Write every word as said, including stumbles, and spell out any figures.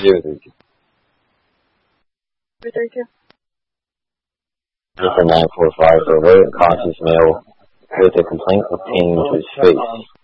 zero three two. zero three two. This is nine four five for a very conscious male with a complaint of pain to his face.